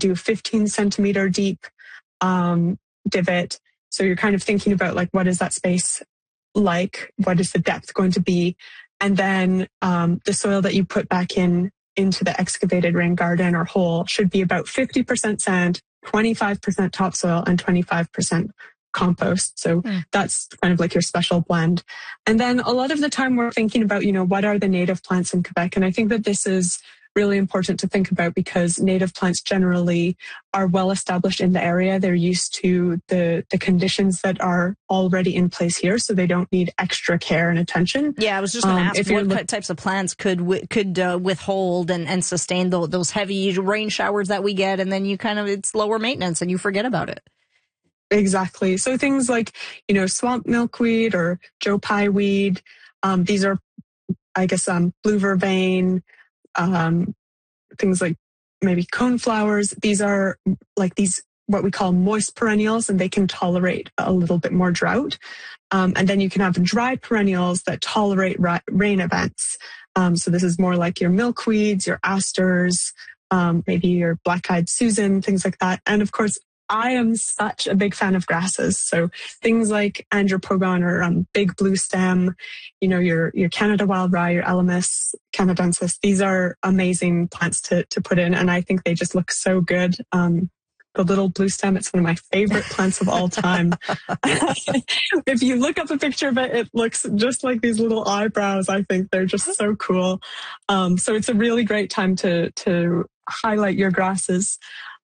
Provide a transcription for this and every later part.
do a 15 centimeter deep divot. So you're kind of thinking about like, what is that space like? What is the depth going to be? And then the soil that you put back into the excavated rain garden or hole should be about 50% sand, 25% topsoil, and 25% compost. So that's kind of like your special blend. And then a lot of the time we're thinking about, what are the native plants in Quebec? And I think that this is really important to think about because native plants generally are well established in the area. They're used to the conditions that are already in place here, so they don't need extra care and attention. Yeah, I was just going to ask what types of plants could withhold and sustain those heavy rain showers that we get, and then it's lower maintenance and you forget about it. Exactly. So things like, swamp milkweed or Joe Pye weed. These are, I guess, blue vervain, things like maybe coneflowers. These are like what we call moist perennials, and they can tolerate a little bit more drought. And then you can have dry perennials that tolerate rain events. So this is more like your milkweeds, your asters, maybe your black-eyed Susan, things like that. And of course, I am such a big fan of grasses. So things like andropogon or big blue stem, your Canada wild rye, your Elamis canadensis. These are amazing plants to put in, and I think they just look so good. The little blue stem, it's one of my favorite plants of all time. If you look up a picture of it, it looks just like these little eyebrows. I think they're just so cool. So it's a really great time to highlight your grasses.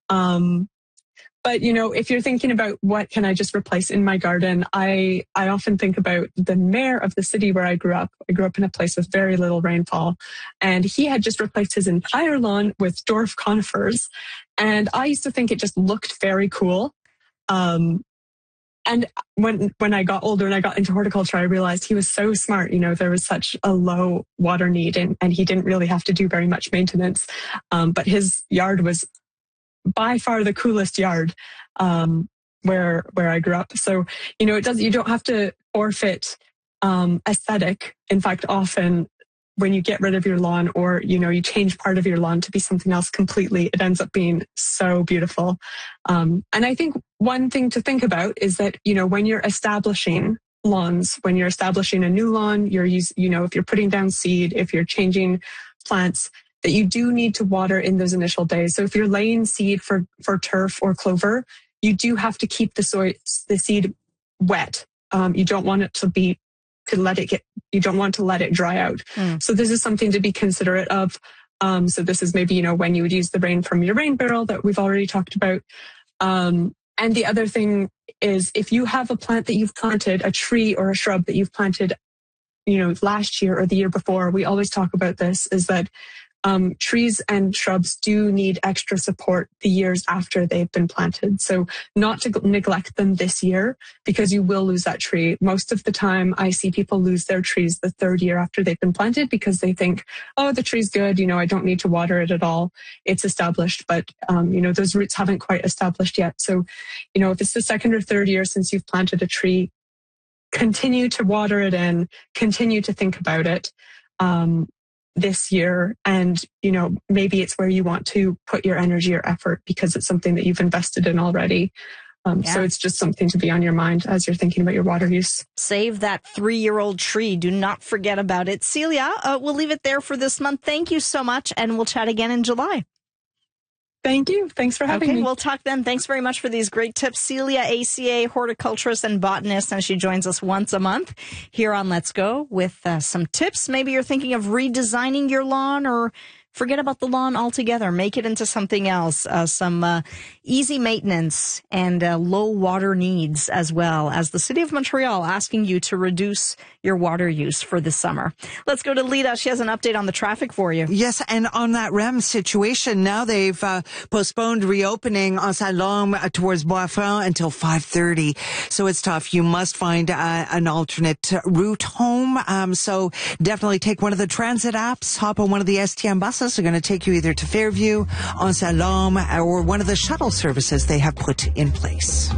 But, if you're thinking about what can I just replace in my garden, I often think about the mayor of the city where I grew up. I grew up in a place with very little rainfall, and he had just replaced his entire lawn with dwarf conifers. And I used to think it just looked very cool. And when I got older and I got into horticulture, I realized he was so smart. There was such a low water need and he didn't really have to do very much maintenance. But his yard was by far the coolest yard where I grew up. So, you don't have to forfeit aesthetic. In fact, often when you get rid of your lawn or, you change part of your lawn to be something else completely, it ends up being so beautiful. And I think one thing to think about is that, when you're establishing lawns, when you're establishing a new lawn, if you're putting down seed, if you're changing plants, that you do need to water in those initial days. So if you're laying seed for turf or clover, you do have to keep the seed wet. You don't want it you don't want to let it dry out. So this is something to be considerate of. So this is maybe, when you would use the rain from your rain barrel that we've already talked about. And the other thing is if you have a plant that you've planted, a tree or a shrub that you've planted, last year or the year before, we always talk about this, is that trees and shrubs do need extra support the years after they've been planted. So not to neglect them this year because you will lose that tree. Most of the time I see people lose their trees the third year after they've been planted because they think, oh, the tree's good. I don't need to water it at all. It's established, but those roots haven't quite established yet. So, if it's the second or third year since you've planted a tree, continue to water it in, continue to think about it. This year, and maybe it's where you want to put your energy or effort because it's something that you've invested in already. So it's just something to be on your mind as you're thinking about your water use. Save that 3-year-old tree. Do not forget about it. Celia, we'll leave it there for this month. Thank you so much, and we'll chat again in July. Thank you. Thanks for having me. Okay, we'll talk then. Thanks very much for these great tips. Celia, ACA, horticulturist and botanist, and she joins us once a month here on Let's Go with some tips. Maybe you're thinking of redesigning your lawn or forget about the lawn altogether. Make it into something else. Some easy maintenance and low water needs as well, as the City of Montreal asking you to reduce your water use for the summer. Let's go to Lita. She has an update on the traffic for you. Yes, and on that REM situation, now they've postponed reopening on Saint-Lôme towards Bois-Franc until 5:30. So it's tough. You must find an alternate route home. So definitely take one of the transit apps, hop on one of the STM buses. Are going to take you either to Fairview, on Saint-Lôme, or one of the shuttle services they have put in place.